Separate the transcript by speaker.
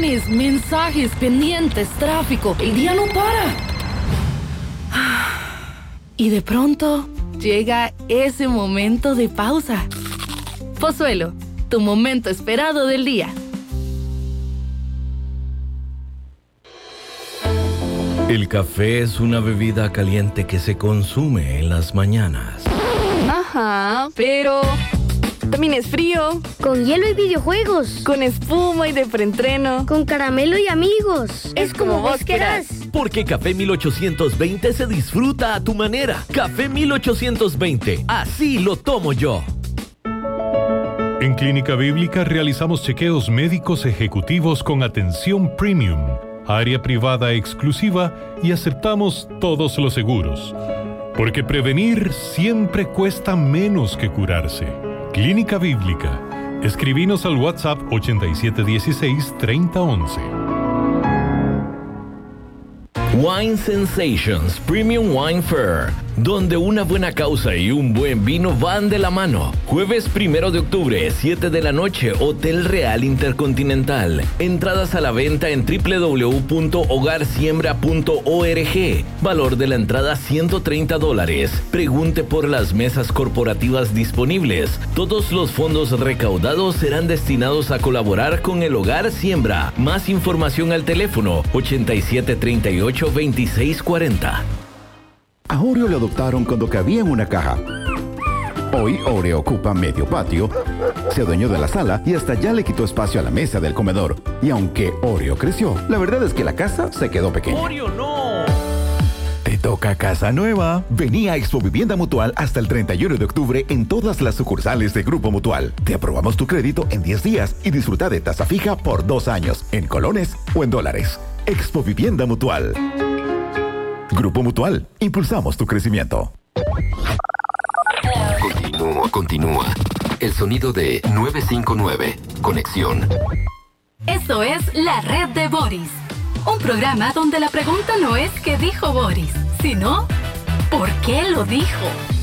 Speaker 1: planes, mensajes, pendientes, tráfico. El día no para. Y de pronto llega ese momento de pausa. Pozuelo, tu momento esperado del día.
Speaker 2: El café es una bebida caliente que se consume en las mañanas.
Speaker 3: Ajá, pero también es frío,
Speaker 4: con hielo y videojuegos,
Speaker 3: con espuma y de preentreno,
Speaker 4: con caramelo y amigos. Es como vos querás.
Speaker 2: Porque Café 1820 se disfruta a tu manera. Café 1820, así lo tomo yo.
Speaker 5: En Clínica Bíblica realizamos chequeos médicos ejecutivos con atención premium, área privada exclusiva y aceptamos todos los seguros. Porque prevenir siempre cuesta menos que curarse. Clínica Bíblica. Escribinos al WhatsApp 8716-3011.
Speaker 2: Wine Sensations Premium Wine Fair, donde una buena causa y un buen vino van de la mano. Jueves 1 de octubre, 7 de la noche, Hotel Real Intercontinental. Entradas a la venta en www.hogarsiembra.org. Valor de la entrada $130. Pregunte por las mesas corporativas disponibles. Todos los fondos recaudados serán destinados a colaborar con el Hogar Siembra. Más información al teléfono 8738-2640.
Speaker 6: A Oreo lo adoptaron cuando cabía en una caja. Hoy Oreo ocupa medio patio, se adueñó de la sala y hasta ya le quitó espacio a la mesa del comedor. Y aunque Oreo creció, la verdad es que la casa se quedó pequeña.
Speaker 2: ¡Oreo no!
Speaker 6: Te toca casa nueva. Vení a Expo Vivienda Mutual hasta el 31 de octubre en todas las sucursales de Grupo Mutual. Te aprobamos tu crédito en 10 días y disfruta de tasa fija por 2 años, en colones o en dólares. Expo Vivienda Mutual. Grupo Mutual, impulsamos tu crecimiento.
Speaker 7: Continúa. El sonido de 959. Conexión.
Speaker 8: Esto es La Red de Boris. Un programa donde la pregunta no es qué dijo Boris, sino ¿por qué lo dijo?